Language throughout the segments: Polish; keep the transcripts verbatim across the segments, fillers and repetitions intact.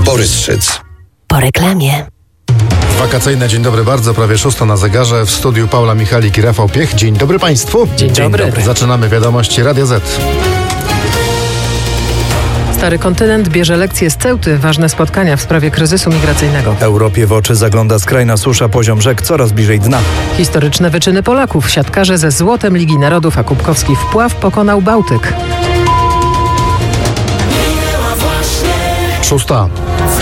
Borys Szyc. Po reklamie. Wakacyjne dzień dobry bardzo, prawie szósta na zegarze. W studiu Paula Michalik i Rafał Piech. Dzień dobry Państwu. Dzień, dzień dobry. dobry. Zaczynamy wiadomości Radia Z. Stary kontynent bierze lekcje z Ceuty. Ważne spotkania w sprawie kryzysu migracyjnego. Europie w oczy zagląda skrajna susza, poziom rzek coraz bliżej dna. Historyczne wyczyny Polaków. Siatkarze ze złotem Ligi Narodów, a kubkowski wpław pokonał Bałtyk. Szósta.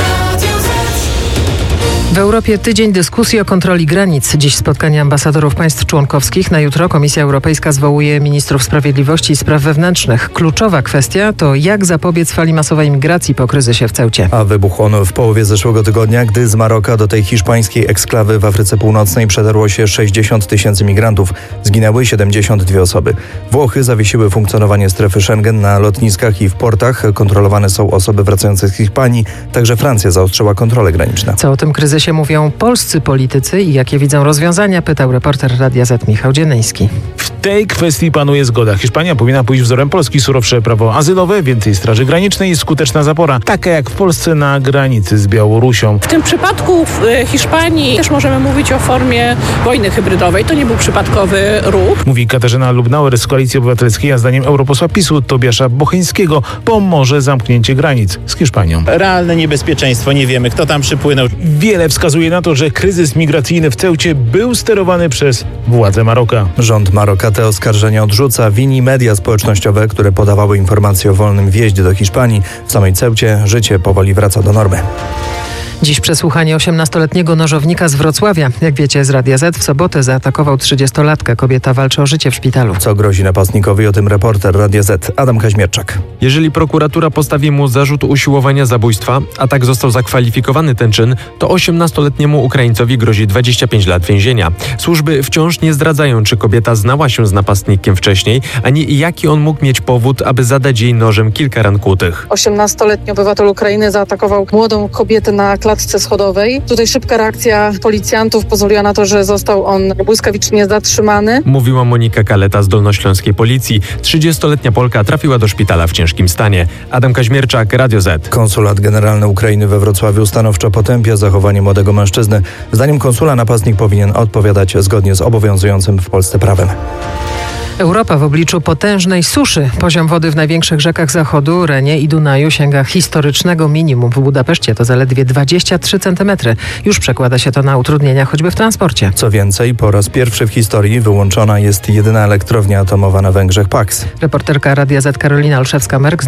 W Europie tydzień dyskusji o kontroli granic. Dziś spotkanie ambasadorów państw członkowskich. Na jutro Komisja Europejska zwołuje ministrów sprawiedliwości i spraw wewnętrznych. Kluczowa kwestia to jak zapobiec fali masowej migracji po kryzysie w Ceucie. A wybuchł on w połowie zeszłego tygodnia, gdy z Maroka do tej hiszpańskiej eksklawy w Afryce Północnej przedarło się sześćdziesiąt tysięcy migrantów. Zginęły siedemdziesiąt dwie osoby. Włochy zawiesiły funkcjonowanie strefy Schengen na lotniskach i w portach. Kontrolowane są osoby wracające z Hiszpanii. Także Francja zaostrzyła kontrole graniczne. Co o tym kryzysie mówią polscy politycy i jakie widzą rozwiązania, pytał reporter Radia Z Michał Dzienyński. W tej kwestii panuje zgoda. Hiszpania powinna pójść wzorem Polski. Surowsze prawo azylowe, więcej straży granicznej i skuteczna zapora. Taka jak w Polsce na granicy z Białorusią. W tym przypadku w Hiszpanii też możemy mówić o formie wojny hybrydowej. To nie był przypadkowy ruch. Mówi Katarzyna Lubnauer z Koalicji Obywatelskiej, a zdaniem europosła PiSu Tobiasza Bocheńskiego pomoże zamknięcie granic z Hiszpanią. Realne niebezpieczeństwo. Nie wiemy, kto tam przypłynął. Wiele wskazuje na to, że kryzys migracyjny w Ceucie był sterowany przez władze Maroka. Rząd Maroka te oskarżenia odrzuca. Wini media społecznościowe, które podawały informacje o wolnym wjeździe do Hiszpanii. W samej Ceucie życie powoli wraca do normy. Dziś przesłuchanie osiemnastoletniego nożownika z Wrocławia. Jak wiecie z Radia Z, w sobotę zaatakował trzydziestolatkę. Kobieta walczy o życie w szpitalu. Co grozi napastnikowi, o tym reporter Radia Z Adam Kaźmierczak. Jeżeli prokuratura postawi mu zarzut usiłowania zabójstwa, a tak został zakwalifikowany ten czyn, to osiemnastoletniemu Ukraińcowi grozi dwadzieścia pięć lat więzienia. Służby wciąż nie zdradzają, czy kobieta znała się z napastnikiem wcześniej, ani jaki on mógł mieć powód, aby zadać jej nożem kilka ran kłutych. osiemnastoletni obywatel Ukrainy zaatakował młodą kobietę na klatce schodowej. Tutaj szybka reakcja policjantów pozwoliła na to, że został on błyskawicznie zatrzymany. Mówiła Monika Kaleta z dolnośląskiej policji. trzydziestoletnia Polka trafiła do szpitala w ciężkim stanie. Adam Kaźmierczak, Radio Z. Konsulat Generalny Ukrainy we Wrocławiu stanowczo potępia zachowanie młodego mężczyzny. Zdaniem konsula napastnik powinien odpowiadać zgodnie z obowiązującym w Polsce prawem. Europa w obliczu potężnej suszy. Poziom wody w największych rzekach Zachodu, Renie i Dunaju sięga historycznego minimum. W Budapeszcie to zaledwie dwadzieścia trzy centymetry. Już przekłada się to na utrudnienia choćby w transporcie. Co więcej, po raz pierwszy w historii wyłączona jest jedyna elektrownia atomowa na Węgrzech, Paks. Reporterka Radia Z Karolina Olszewska-Merk